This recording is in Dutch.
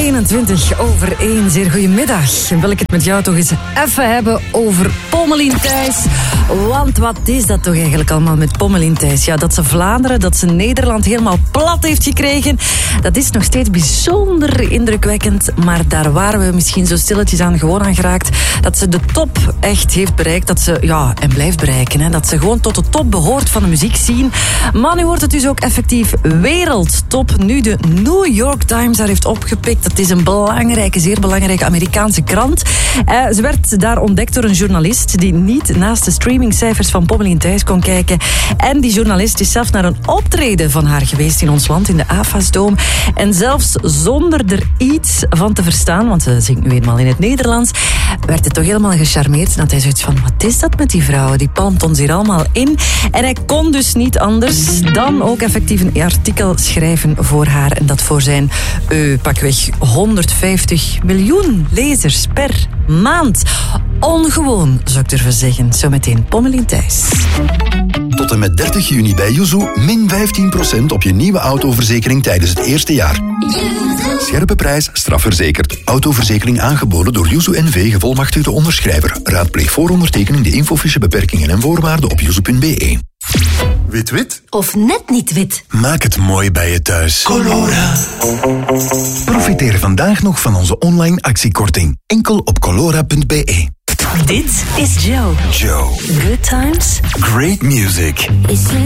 1:21. Zeer goedemiddag. En wil ik het met jou toch eens even hebben over Pommelien Thijs. Want wat is dat toch eigenlijk allemaal met Pommelien Thijs? Ja, dat ze Vlaanderen, dat ze Nederland helemaal plat heeft gekregen, dat is nog steeds bijzonder indrukwekkend. Maar daar waren we misschien zo stilletjes aan gewoon aan geraakt. Dat ze de top echt heeft bereikt. Dat ze, ja, en blijft bereiken. Hè. Dat ze gewoon tot de top behoort van de muziekscene. Maar nu wordt het dus ook effectief wereldtop. Nu de New York Times daar heeft opgepikt. Dat is een belangrijke, zeer belangrijke Amerikaanse krant. Ze werd daar ontdekt door een journalist die niet naast de streamingcijfers van Pommelien Thijs kon kijken. En die journalist is zelf naar een optreden van haar geweest in ons land, in de AFAS-dome. En zelfs zonder er iets van te verstaan, want ze zingt nu eenmaal in het Nederlands, werd het toch helemaal gecharmeerd. En had hij zoiets van, wat is dat met die vrouw? Die palmt ons hier allemaal in. En hij kon dus niet anders dan ook effectief een artikel schrijven voor haar. En dat voor zijn, pakweg 150 miljoen lezers per maand. Ongewoon, zou ik durven zeggen. Zometeen Pommelien Thijs. Tot en met 30 juni bij Yuzu min 15% op je nieuwe autoverzekering tijdens het eerste jaar. Scherpe prijs, strafverzekerd. Autoverzekering aangeboden door Yuzu NV, gevolmachtigde onderschrijver. Raadpleeg voor ondertekening de infofiche beperkingen en voorwaarden op yuzu.be. Wit-wit? Of net niet wit. Maak het mooi bij je thuis. Colora. Profiteer vandaag nog van onze online actiekorting. Enkel op colora.be. Dit is Joe. Joe. Good times. Great music.